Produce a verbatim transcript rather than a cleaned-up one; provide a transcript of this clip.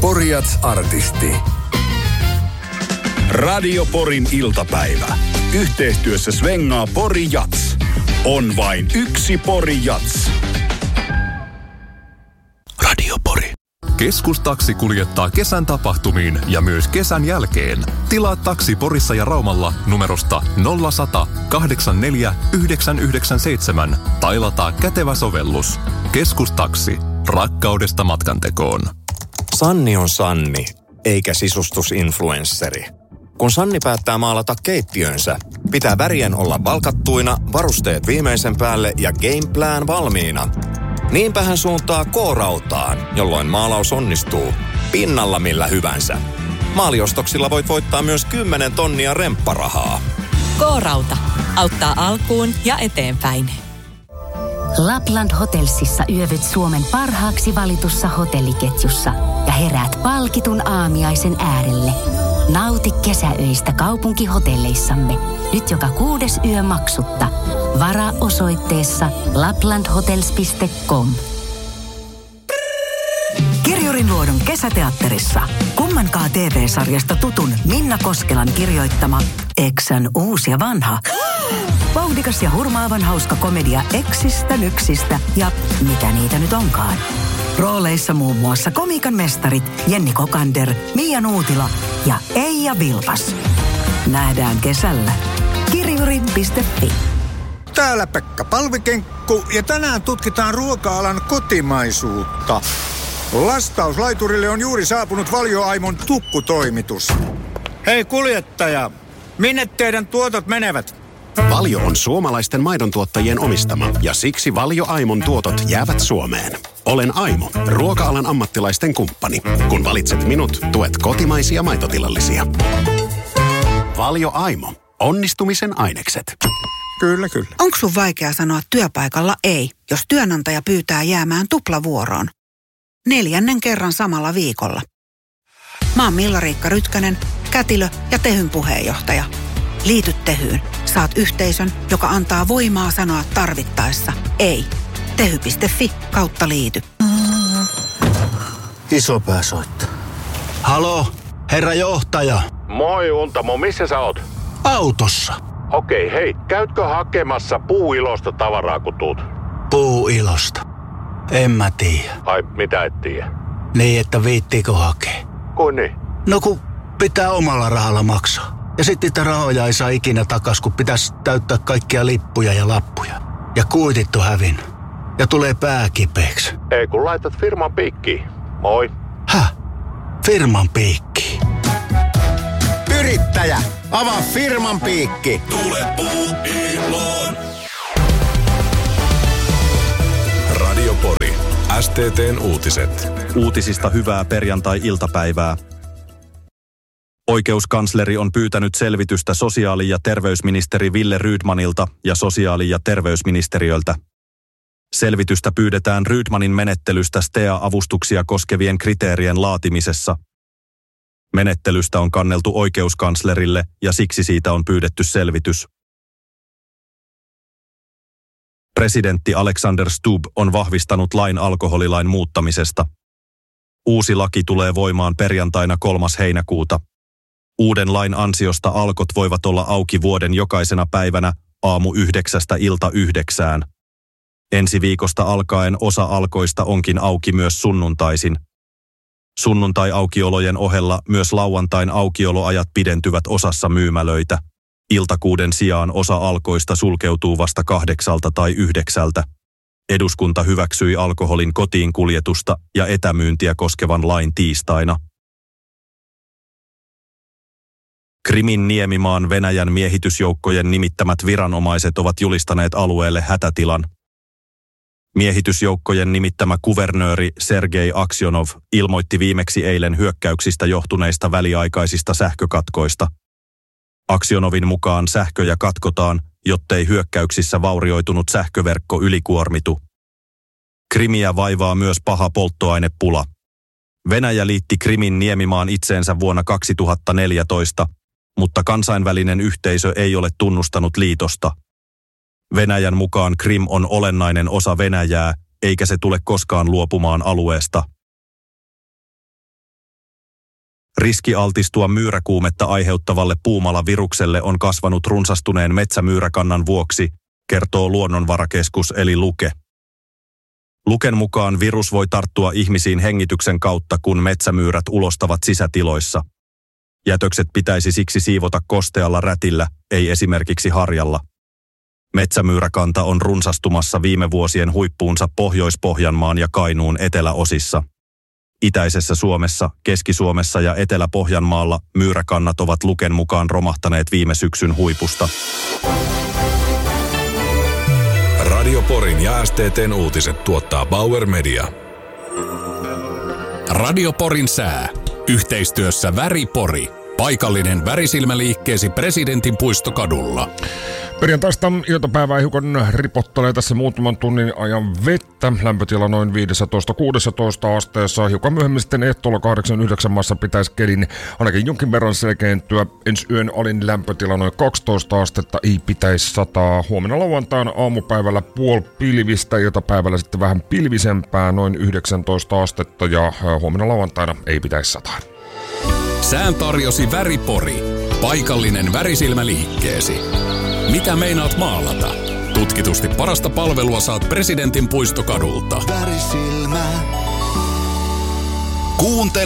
Porijats artisti. Radio Porin iltapäivä. Yhteistyössä svengaa Porijats. On vain yksi Porijats. Radio Pori. Keskustaksi kuljettaa kesän tapahtumiin ja myös kesän jälkeen. Tilaa taksi Porissa ja Raumalla numerosta nolla sata kahdeksankymmentäneljä yhdeksänsataayhdeksänkymmentäseitsemän tai lataa kätevä sovellus. Keskustaksi. Rakkaudesta matkantekoon. Sanni on Sanni, eikä sisustusinfluensseri. Kun Sanni päättää maalata keittiönsä, pitää värien olla valkattuina, varusteet viimeisen päälle ja gameplan valmiina. Niinpä hän suuntaa K-rautaan, jolloin maalaus onnistuu pinnalla millä hyvänsä. Maaliostoksilla voit voittaa myös kymmenen tonnia rempparahaa. K-rauta auttaa alkuun ja eteenpäin. Lapland Hotelsissa yövyt Suomen parhaaksi valitussa hotelliketjussa ja heräät palkitun aamiaisen äärelle. Nauti kesäöistä kaupunkihotelleissamme. Nyt joka kuudes yö maksutta. Varaa osoitteessa laplandhotels piste com. Kirjurin luodun kesäteatterissa. Kummankaan T V-sarjasta tutun Minna Koskelan kirjoittama Eksän uusi ja vanha. Vauhdikas ja hurmaavan hauska komedia eksistä, nyksistä ja mitä niitä nyt onkaan. Rooleissa muun muassa komiikan mestarit Jenni Kokander, Mia Nuutila ja Eija Vilpas. Nähdään kesällä. Kirjurin piste fi. Täällä Pekka Palvikenkku ja tänään tutkitaan ruoka-alan kotimaisuutta. Lastauslaiturille on juuri saapunut Valio Aimon tukkutoimitus. Hei kuljettaja, minne teidän tuotot menevät? Valio on suomalaisten maidontuottajien omistama ja siksi Valio Aimon tuotot jäävät Suomeen. Olen Aimo, ruoka-alan ammattilaisten kumppani. Kun valitset minut, tuet kotimaisia maitotilallisia. Valio Aimo. Onnistumisen ainekset. Kyllä, kyllä. Onko sun vaikea sanoa työpaikalla ei, jos työnantaja pyytää jäämään tuplavuoroon? Neljännen kerran samalla viikolla. Mä oon Milla-Riikka Rytkönen, kätilö ja Tehyn puheenjohtaja. Liity Tehyyn. Saat yhteisön, joka antaa voimaa sanoa tarvittaessa ei. Tehy piste fi kautta liity. Iso pää soittaa. Halo, herra johtaja. Moi Untamo, missä sä oot? Autossa. Okei, hei, käytkö hakemassa puuilosta tavaraa kun tuut? Puuilosta? En mä tiedä. Ai, mitä et tiedä? Niin, että viittiikö hakea. Kuin niin? No kun pitää omalla rahalla maksaa. Ja sitten niitä rahoja ei saa ikinä takas, kun pitäisi täyttää kaikkia lippuja ja lappuja. Ja kuitit on hävinnyt. Ja tulee pää kipeäksi. Ei kun laitat firman piikkiin. Moi. Häh? Firman piikkiin? Yrittäjä, avaa firman piikki. Tule puuiloon. Radio Pori. S T T:n uutiset. Uutisista hyvää perjantai-iltapäivää. Oikeuskansleri on pyytänyt selvitystä sosiaali- ja terveysministeri Ville Rydmanilta ja sosiaali- ja terveysministeriöltä. Selvitystä pyydetään Rydmanin menettelystä S T E A-avustuksia koskevien kriteerien laatimisessa. Menettelystä on kanneltu oikeuskanslerille ja siksi siitä on pyydetty selvitys. Presidentti Alexander Stubb on vahvistanut lain alkoholilain muuttamisesta. Uusi laki tulee voimaan perjantaina kolmas heinäkuuta. Uuden lain ansiosta alkot voivat olla auki vuoden jokaisena päivänä aamu yhdeksästä ilta yhdeksään. Ensi viikosta alkaen osa alkoista onkin auki myös sunnuntaisin. Sunnuntai-aukiolojen ohella myös lauantain aukioloajat pidentyvät osassa myymälöitä. Iltakuuden sijaan osa alkoista sulkeutuu vasta kahdeksalta tai yhdeksältä. Eduskunta hyväksyi alkoholin kotiin kuljetusta ja etämyyntiä koskevan lain tiistaina. Krimin niemimaan Venäjän miehitysjoukkojen nimittämät viranomaiset ovat julistaneet alueelle hätätilan. Miehitysjoukkojen nimittämä kuvernööri Sergei Aksionov ilmoitti viimeksi eilen hyökkäyksistä johtuneista väliaikaisista sähkökatkoista. Aksionovin mukaan sähköjä katkotaan, jottei hyökkäyksissä vaurioitunut sähköverkko ylikuormitu. Krimiä vaivaa myös paha polttoainepula. Venäjä liitti Krimin niemimaan itseensä vuonna kaksituhattaneljätoista, mutta kansainvälinen yhteisö ei ole tunnustanut liitosta. Venäjän mukaan Krim on olennainen osa Venäjää, eikä se tule koskaan luopumaan alueesta. Riski altistua myyräkuumetta aiheuttavalle puumalavirukselle on kasvanut runsastuneen metsämyyräkannan vuoksi, kertoo Luonnonvarakeskus eli Luke. Luken mukaan virus voi tarttua ihmisiin hengityksen kautta, kun metsämyyrät ulostavat sisätiloissa. Jätökset pitäisi siksi siivota kostealla rätillä, ei esimerkiksi harjalla. Metsämyyräkanta on runsastumassa viime vuosien huippuunsa Pohjois-Pohjanmaan ja Kainuun eteläosissa. Itäisessä Suomessa, Keski-Suomessa ja Etelä-Pohjanmaalla myyräkannat ovat Luken mukaan romahtaneet viime syksyn huipusta. Radio Porin ja S T T:n uutiset tuottaa Bauer Media. Radio Porin sää. Yhteistyössä Väri Pori. Paikallinen värisilmäliikkeesi Presidentin puistokadulla. Perjantaista iltapäivää hiukan ripottelee tässä muutaman tunnin ajan vettä. Lämpötila noin viisitoista kuusitoista asteessa. Hiukan myöhemmin sitten ehtoolla kahdeksan yhdeksän maassa pitäisi kelin ainakin jonkin verran selkeentyä. Ensi yön alin lämpötila noin kaksitoista astetta, ei pitäisi sataa. Huomenna lauantaina aamupäivällä puol pilvistä, iltapäivällä sitten vähän pilvisempää, noin yhdeksäntoista astetta ja huomenna lauantaina ei pitäisi sataa. Sään tarjosi Väri Pori. Paikallinen värisilmäliikkeesi. Mitä meinaat maalata? Tutkitusti parasta palvelua saat Presidentin puistokadulta. Värisilmä. Kuuntele